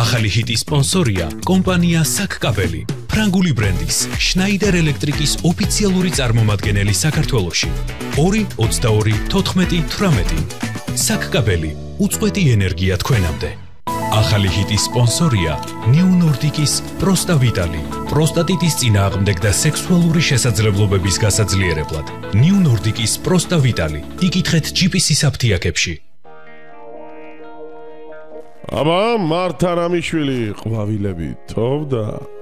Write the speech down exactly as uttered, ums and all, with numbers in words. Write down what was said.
ახალი ჰიტის სპონსორია კომპანია საკკაბელი, ფრანგული ბრენდის შნაიდერ ელექტრიკის ოფიციალური წარმომადგენელი საქართველოში. ორი ოცდაორი თოთხმეტი თვრამეტი. საკკაბელი, უწყვეტი ენერგია თქვენამდე. ახალი ჰიტის სპონსორია New Nordic-ის პროსტავიტალი, პროსტატიტის წინააღმდეგ და სექსუალური შესაძლებლობების გასაძლიერებლად. New Nordic-ის პროსტავიტალი, იკითხეთ ჯი პი სი-ის აფთიაქებში. აბა მართა რამიშვილი ყვავილები თოვდა